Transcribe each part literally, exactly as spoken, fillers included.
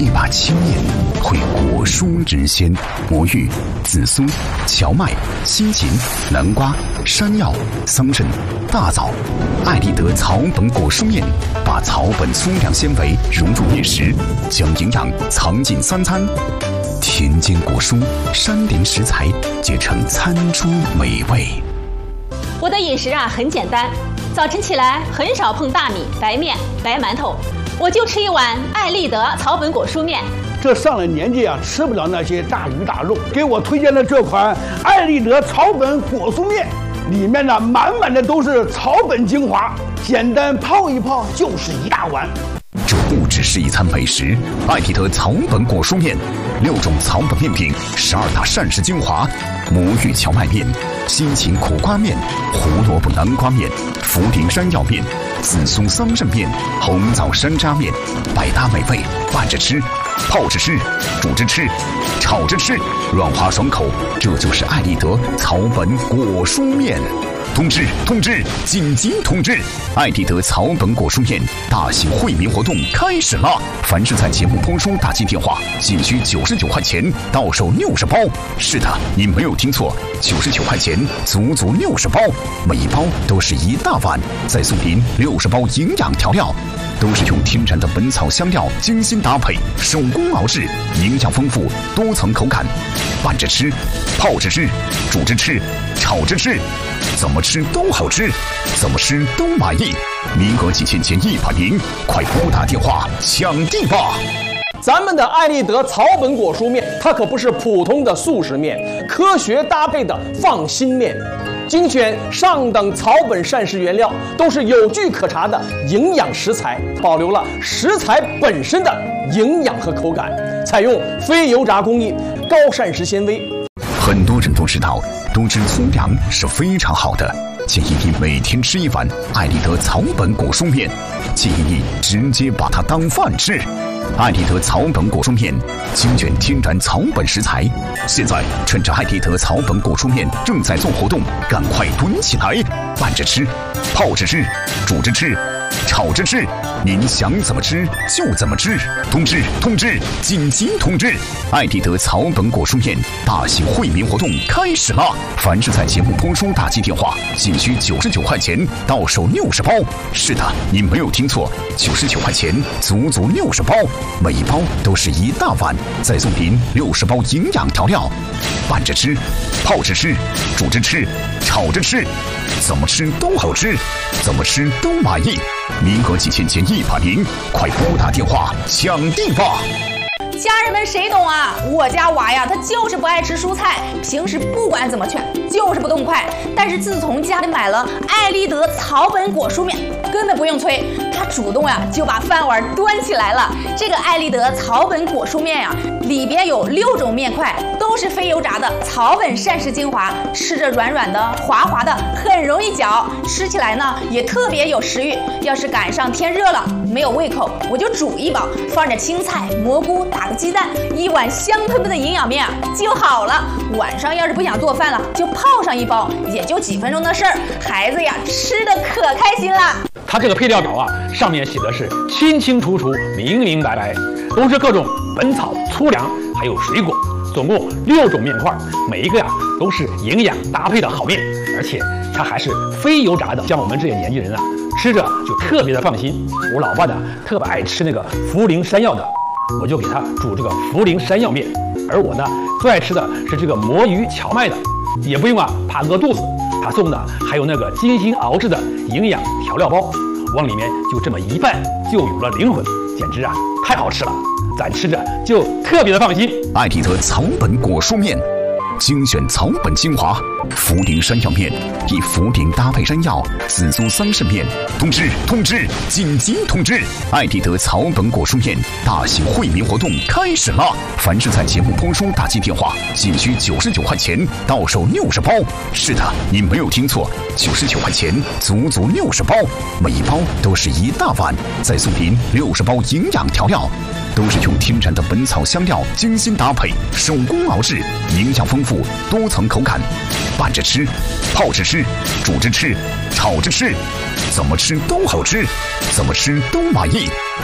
这把青面会果蔬之鲜，魔芋、紫苏、荞麦、西芹、南瓜、山药、桑葚、大枣。爱立德草本果蔬面把草本粗粮纤维融入面食，将营养藏进三餐。田间果蔬、山林食材结成餐桌美味。 我的饮食啊很简单，早晨起来很少碰大米、白面、白馒头，我就吃一碗爱立德草本果蔬面。 这上了年纪啊，吃不了那些大鱼大肉，给我推荐的这款爱立德草本果蔬面，里面呢满满的都是草本精华，简单泡一泡就是一大碗。 这不只是一餐美食，爱立德草本果蔬面，六种草本面品，十二大膳食精华，魔芋荞麦面、西芹苦瓜面、胡萝卜南瓜面、茯苓山药面、紫苏桑葚面、红枣山楂面，百搭美味，拌着吃，泡着吃，煮着吃，炒着吃，软滑爽口，这就是爱立德草本果蔬面。通知通知紧急通知！爱立德草本果蔬面大型惠民活动开始了！凡是在节目播出打进电话，仅需九十九块钱，到手六十包。是的，你没有听错，九十九块钱，足足六十包，每一包都是一大碗，再送您六十包营养调料。都是用天然的本草香料精心搭配，手工熬制，营养丰富，多层口感。拌着吃，泡着吃，煮着吃，炒着吃，怎么吃都好吃，怎么吃都满意。名额仅限前一百名，快拨打电话抢地吧！ 咱们的爱立德草本果蔬面，它可不是普通的速食面，科学搭配的放心面。精选上等草本膳食原料，都是有据可查的营养食材，保留了食材本身的营养和口感，采用非油炸工艺，高膳食纤维。 很多人都知道，多吃粗粮是非常好的，建议你每天吃一碗爱立德草本果蔬面，建议你直接把它当饭吃。爱立德草本果蔬面精选天然草本食材，现在趁着爱立德草本果蔬面正在做活动，赶快囤起来，拌着吃，泡着吃，煮着吃，炒着吃，您想怎么吃就怎么吃。通知通知紧急通知！爱立德草本果蔬面大型惠民活动开始了！凡是在节目播出打进电话，仅需九十九块钱，到手六十包。是的，您没有听错，九十九块钱，足足六十包，每一包都是一大碗，再送您六十包营养调料。拌着吃，泡着吃，煮着吃，炒着吃，怎么吃都好吃，怎么吃都满意。名额仅限前一百名，快拨打电话抢地吧！ 家人们谁懂啊？我家娃呀，他就是不爱吃蔬菜，平时不管怎么劝，就是不动筷。但是自从家里买了爱立德草本果蔬面，根本不用催，他主动呀就把饭碗端起来了。这个爱立德草本果蔬面呀，里边有六种面块，都是非油炸的草本膳食精华，吃着软软的、滑滑的，很容易嚼，吃起来呢也特别有食欲。要是赶上天热了，没有胃口，我就煮一包，放点青菜、蘑菇，打个鸡蛋，一碗香喷喷的营养面啊就好了。晚上要是不想做饭了，就泡上一包，也就几分钟的事儿，孩子呀吃的可开心了。 它这个配料表啊，上面写的是清清楚楚、明明白白，都是各种本草、粗粮还有水果，总共六种面块，每一个呀都是营养搭配的好面，而且它还是非油炸的，像我们这些年轻人啊，吃着就特别的放心。我老爸呢特别爱吃那个茯苓山药的，我就给他煮这个茯苓山药面，而我呢最爱吃的是这个魔芋荞麦的，也不用啊怕饿肚子，他送的还有那个精心熬制的营养调料包，往里面就这么一拌，就有了灵魂，简直啊太好吃了，咱吃着就特别的放心。 爱立德草本果蔬面精选草本精华，茯苓山药面以茯苓搭配山药、紫苏桑葚面。通知通知紧急通知！爱立德草本果蔬面大型惠民活动开始了！凡是在节目播出打进电话，仅需九十九块钱，到手六十包。是的，您没有听错，九十九块钱，足足六十包，每一包都是一大碗，再送您六十包营养调料。都是用天然的本草香料精心搭配，手工熬制，营养丰富，多层口感。拌着吃，泡着吃，煮着吃，炒着吃，怎么吃都好吃，怎么吃都满意。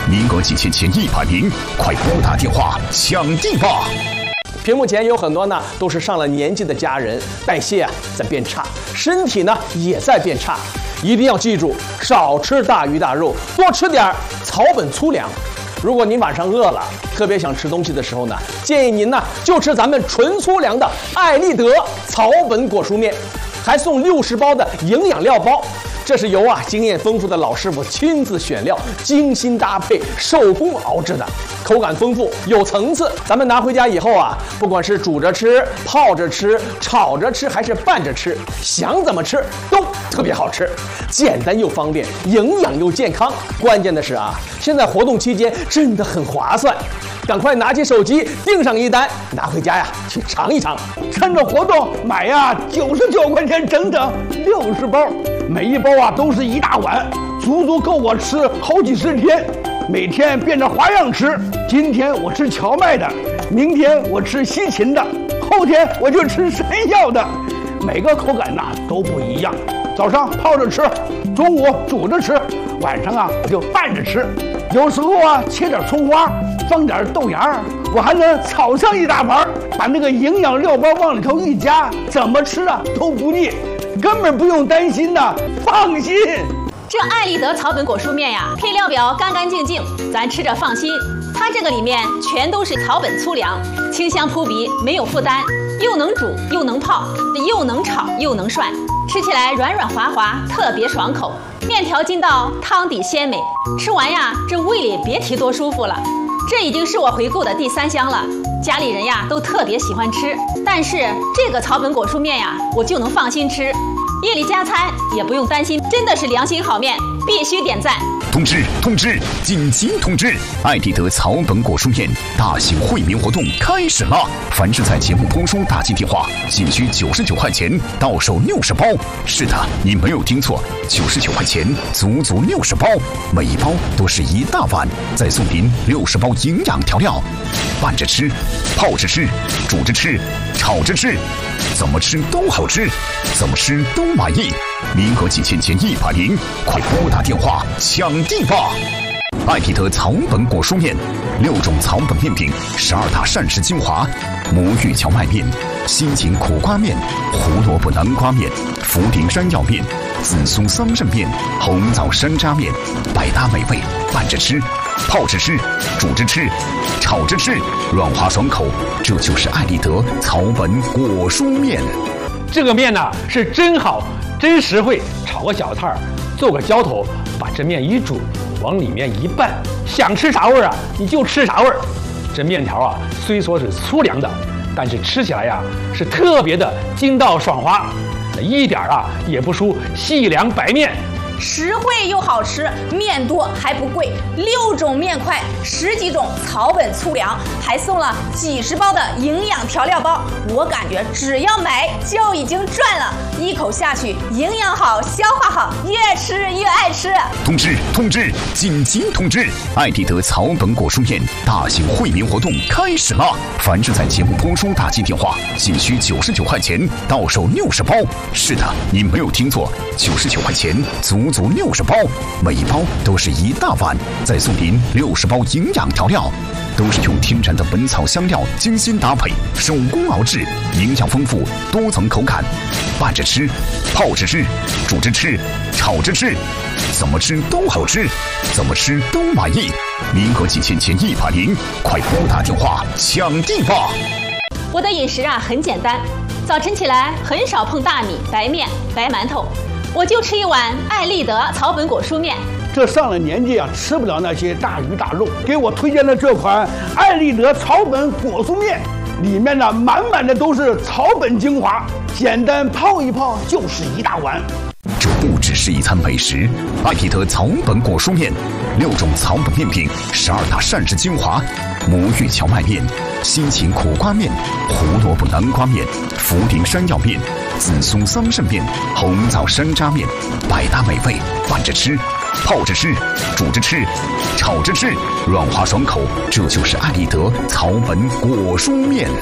名额仅限前一百名，快拨打电话抢订吧！ 屏幕前有很多呢，都是上了年纪的家人，代谢啊在变差，身体呢也在变差，一定要记住，少吃大鱼大肉，多吃点草本粗粮。如果您晚上饿了，特别想吃东西的时候呢，建议您呢就吃咱们纯粗粮的艾立德草本果蔬面，还送六十包的营养料包。这是由啊经验丰富的老师傅亲自选料、精心搭配、手工熬制的，口感丰富有层次。咱们拿回家以后啊，不管是煮着吃、泡着吃、炒着吃，还是拌着吃，想怎么吃都特别好吃，简单又方便，营养又健康。关键的是啊，现在活动期间真的很划算，赶快拿起手机订上一单，拿回家呀去尝一尝。 趁着活动买呀，九十九块钱整整六十包。每一包啊都是一大碗，足足够我吃好几十天。每天变着花样吃，今天我吃荞麦的，明天我吃西芹的，后天我就吃山药的，每个口感呐都不一样。早上泡着吃，中午煮着吃，晚上啊我就拌着吃。有时候啊切点葱花，放点豆芽，我还能炒上一大盘，把那个营养料包往里头一加，怎么吃啊都不腻。根本不用担心的，放心。 这艾立德草本果蔬面呀，配料表干干净净，咱吃着放心。它这个里面全都是草本粗粮，清香扑鼻，没有负担，又能煮又能泡，又能炒又能涮，吃起来软软滑滑，特别爽口。面条筋道，汤底鲜美，吃完呀，这胃里别提多舒服了。这已经是我回购的第三箱了，家里人呀都特别喜欢吃。但是这个草本果蔬面呀，我就能放心吃，夜里加餐也不用担心，真的是良心好面，必须点赞。 通知通知，紧急通知！艾立德草本果蔬面大型惠民活动开始了！凡是在节目播出打进电话，仅需九十九块钱，到手六十包。是的，你没有听错，九十九块钱，足足六十包，每一包都是一大碗，再送您六十包营养调料，拌着吃，泡着吃，煮着吃，炒着吃，怎么吃都好吃，怎么吃都满意。名额仅限前一百名，快拨打电话抢订吧！艾立德草本果蔬面，六种草本面品，十二大膳食精华：魔芋荞麦面、心情苦瓜面、胡萝卜南瓜面、福鼎山药面、紫苏桑葚面、红枣山楂面，百搭美味，拌着吃，泡着吃，煮着吃，炒着吃，软滑爽口，这就是艾立德草本果蔬面。 这个面呢是真好，真实惠，炒个小菜儿，做个浇头，把这面一煮，往里面一拌，想吃啥味儿啊你就吃啥味儿。这面条啊虽说是粗粮的，但是吃起来呀是特别的筋道爽滑，一点啊也不输细粮白面。 实惠又好吃，面多还不贵，六种面块，十几种草本粗粮，还送了几十包的营养调料包。我感觉只要买就已经赚了，一口下去，营养好，消化好，越吃越爱吃。 通知通知，紧急通知！艾立德草本果蔬面大型惠民活动开始了！凡是在节目播出打进电话，仅需九十九块钱，到手六十包。是的，你没有听错，九十九块钱，足足六十包，每一包都是一大碗，再送您六十包营养调料，都是用天然的本草香料精心搭配，手工熬制，营养丰富，多层口感，拌着吃，泡着吃，煮着吃，炒着吃，怎么吃都好吃，怎么吃都满意。名额仅限前一百名，快拨打电话抢订吧！ 我的饮食啊很简单，早晨起来很少碰大米、白面、白馒头，我就吃一碗艾立德草本果蔬面。 这上了年纪啊，吃不了那些大鱼大肉，给我推荐的这款艾立德草本果蔬面，里面呢满满的都是草本精华，简单泡一泡就是一大碗。 这不只是一餐美食，艾立德草本果蔬面，六种草本面品，十二大膳食精华：魔芋荞麦面、心情苦瓜面、胡萝卜南瓜面、福鼎山药面、紫苏桑葚面、红枣山楂面，百搭美味，拌着吃，泡着吃，煮着吃，炒着吃，软滑爽口，这就是艾立德草本果蔬面。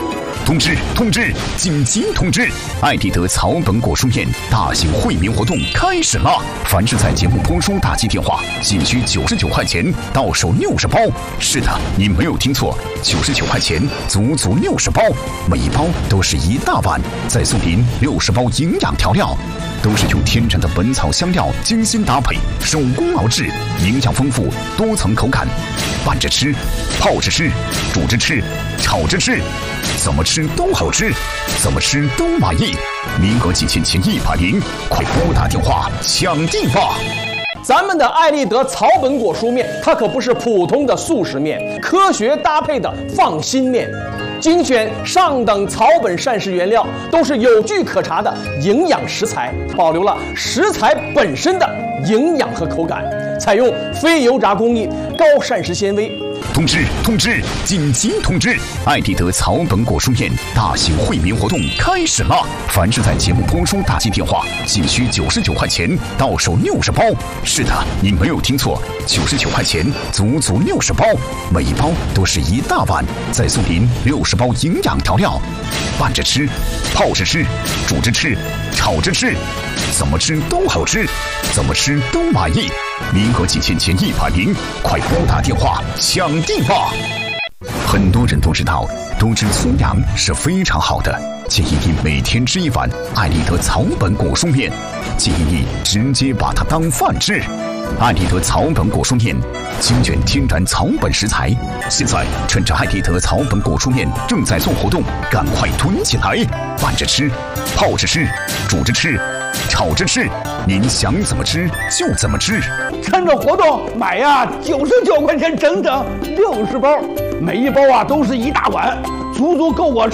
通知通知！紧急通知！爱立德草本果蔬面大型惠民活动开始了！凡是在节目播出打进电话，仅需九十九块钱，到手六十包。是的，你没有听错，九十九块钱，足足六十包，每一包都是一大碗，再送您六十包营养调料。都是用天然的本草香料精心搭配，手工熬制，营养丰富，多层口感。拌着吃，泡着吃，煮着吃，炒着吃，怎么吃都好吃，怎么吃都满意。名额仅限前一百名，快拨打电话抢订吧！ 咱们的爱立德草本果蔬面，它可不是普通的速食面，科学搭配的放心面。精选上等草本膳食原料，都是有据可查的营养食材，保留了食材本身的营养和口感，采用非油炸工艺，高膳食纤维。 通知通知！紧急通知！爱立德草本果蔬面大型惠民活动开始了！凡是在节目播出打进电话，仅需九十九块钱，到手六十包。是的，你没有听错，九十九块钱，足足六十包，每一包都是一大碗，再送您六十包营养调料。拌着吃，泡着吃，煮着吃，炒着吃，怎么吃都好吃，怎么吃都满意。名额仅限前一百名，快拨打电话抢订吧！很多人都知道，多吃粗粮是非常好的，建议你每天吃一碗爱立德草本果蔬面，建议你直接把它当饭吃。爱立德草本果蔬面精选天然草本食材，现在趁着爱立德草本果蔬面正在做活动，赶快囤起来！拌着吃，泡着吃，煮着吃，炒着吃，您想怎么吃就怎么吃。 趁着活动买呀，九十九块钱整整六十包，每一包啊都是一大碗，足足够我